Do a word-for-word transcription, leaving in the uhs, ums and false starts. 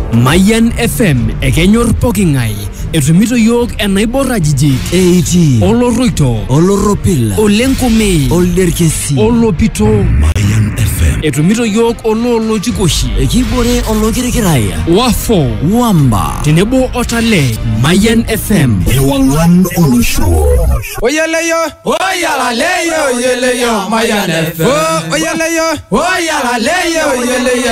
Mayan F M ekenyor pokingai etumito yok enaibor ajijik eighty oloroito oloropila olenkomei olderkesi olopito Mayan F M etumito yok ololojikoshi ekibore olokirikiraya wafo wamba tenebo otale Mayan F M Ewangan Olusho Oyaleyo, oyalaleyo, oyaleyo, Mayan F M. Oyaleyo, oyalaleyo, oyaleyo.